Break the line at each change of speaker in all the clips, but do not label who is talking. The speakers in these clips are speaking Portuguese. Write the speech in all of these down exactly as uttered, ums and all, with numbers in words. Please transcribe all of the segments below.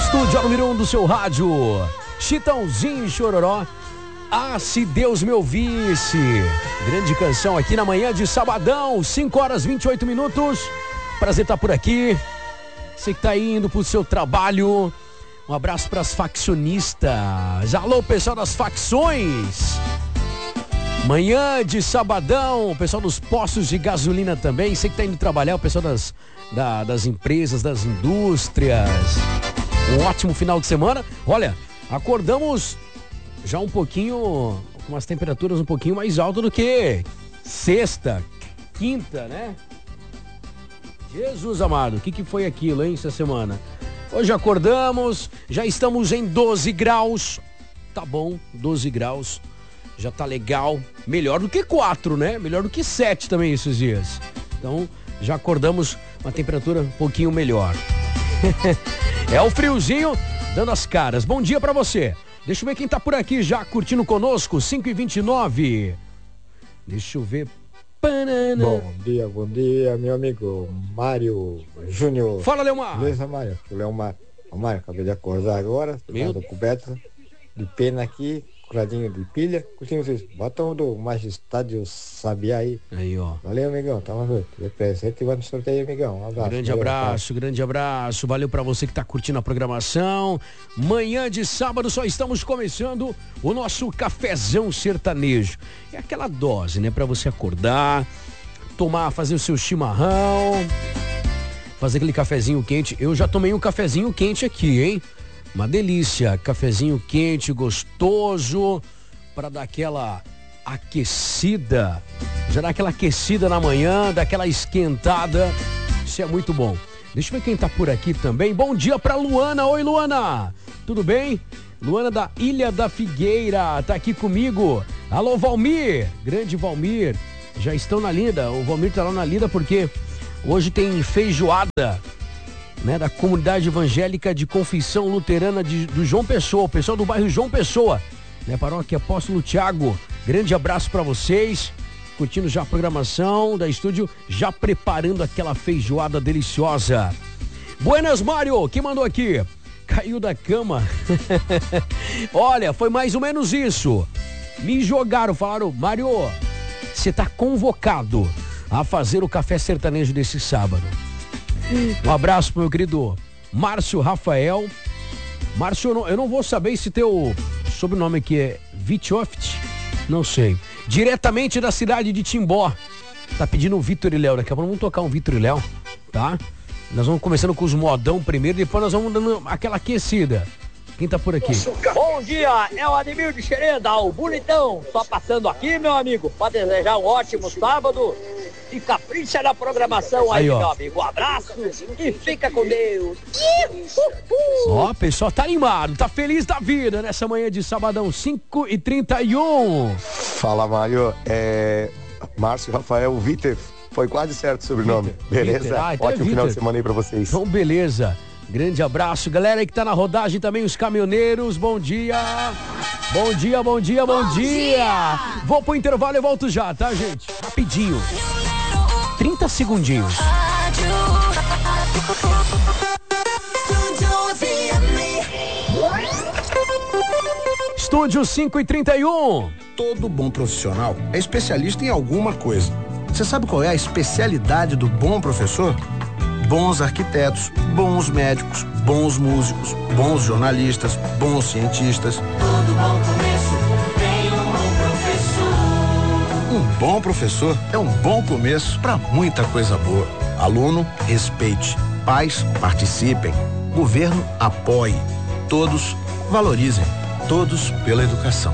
Estúdio número um do seu rádio, Chitãozinho e Chororó, Ah, se Deus me ouvisse. Grande canção aqui na manhã de sabadão, cinco horas e vinte e oito minutos. Prazer estar por aqui. Você que está indo pro seu trabalho, um abraço para as faccionistas. Alô, pessoal das facções. Manhã de sabadão, o pessoal dos postos de gasolina também. Você que está indo trabalhar, o pessoal das, da, das empresas, das indústrias. Um ótimo final de semana. Olha, acordamos já um pouquinho, com umas temperaturas um pouquinho mais altas do que sexta, quinta, né? Jesus amado, o que, que foi aquilo, hein, essa semana? Hoje acordamos, já estamos em doze graus. Tá bom, doze graus. Já tá legal. Melhor do que quatro, né? Melhor do que sete também esses dias. Então, já acordamos uma temperatura um pouquinho melhor. É o friozinho dando as caras. Bom dia pra você. Deixa eu ver quem tá por aqui já curtindo conosco. cinco e vinte e nove. Deixa eu ver. Banana.
Bom dia, bom dia, meu amigo Mário Júnior.
Fala, Leomar.
Beleza, Mário? O Leomar. O Mário, acabei de acordar agora.
Meu...
Tô coberto de pena aqui, curadinho de pilha. Curtindo vocês. Bota um do Majestádio Sabiá aí.
Aí, ó.
Valeu, amigão. Tamo junto. De presente, vai no sorteio, amigão. Um abraço.
Grande abraço, grande abraço. Valeu pra você que tá curtindo a programação. Manhã de sábado, só estamos começando o nosso cafezão sertanejo. É aquela dose, né? Pra você acordar, tomar, fazer o seu chimarrão, fazer aquele cafezinho quente. Eu já tomei um cafezinho quente aqui, hein? Uma delícia. Cafezinho quente, gostoso, pra dar aquela aquecida. Já dá aquela aquecida na manhã, dá aquela esquentada. Isso é muito bom. Deixa eu ver quem tá por aqui também. Bom dia pra Luana. Oi, Luana. Tudo bem? Luana da Ilha da Figueira tá aqui comigo. Alô, Valmir. Grande Valmir. Já estão na lida. O Valmir tá lá na lida porque hoje tem feijoada, né, da comunidade evangélica de Confissão Luterana de, do João Pessoa. O pessoal do bairro João Pessoa, né, paróquia Apóstolo Tiago. Grande abraço pra vocês. Curtindo já a programação da estúdio, já preparando aquela feijoada deliciosa. Buenas, Mário, quem mandou aqui? Caiu da cama. Olha, foi mais ou menos isso. Me jogaram, falaram, Mário, você tá convocado a fazer o café sertanejo desse sábado. Um abraço pro meu querido Márcio Rafael. Márcio, eu não, eu não vou saber se teu sobrenome aqui é Vitioft, não sei. Diretamente da cidade de Timbó. Tá pedindo um Vitor e Léo. Daqui a pouco vamos tocar um Vitor e Léo, tá? Nós vamos começando com os modão primeiro, depois nós vamos dando aquela aquecida. Quem tá por aqui?
Bom dia, é o Ademir de Xerenda, o bonitão. Só passando aqui, meu amigo, para desejar um ótimo sábado. E capricha na programação aí, aí meu amigo. Um abraço e fica com Deus.
Ó, o pessoal tá animado, tá feliz da vida nessa manhã de sabadão, cinco e trinta e um.
Fala, Mário. É... Márcio Rafael Vitor. Foi quase certo o sobrenome. Victor. Beleza? Ah, então ótimo é final de semana aí pra vocês.
Então, beleza. Grande abraço. Galera aí que tá na rodagem também, os caminhoneiros, bom dia. Bom dia, bom dia, bom, bom dia. dia. Vou pro intervalo e volto já, tá, gente? Rapidinho. trinta segundinhos. Estúdio cinco e trinta e um.
Todo bom profissional é especialista em alguma coisa. Você sabe qual é a especialidade do bom professor? Bons arquitetos, bons médicos, bons músicos, bons jornalistas, bons cientistas.
Todo bom começo tem um bom professor.
Um bom professor é um bom começo para muita coisa boa. Aluno, respeite. Pais, participem. Governo, apoie. Todos, valorizem. Todos pela educação.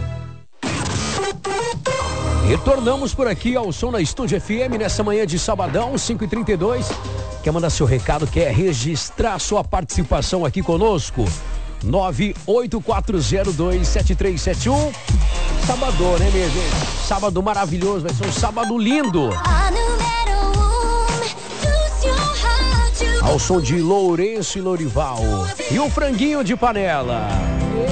Retornamos por aqui ao som da Estúdio F M nessa manhã de sabadão, cinco e trinta e dois. Quer mandar seu recado, quer registrar sua participação aqui conosco? nove oito quatro zero dois sete três sete um. Sabadão, né, minha gente? Sábado maravilhoso, vai ser um sábado lindo. Ao som de Lourenço e Lorival. E o franguinho de panela.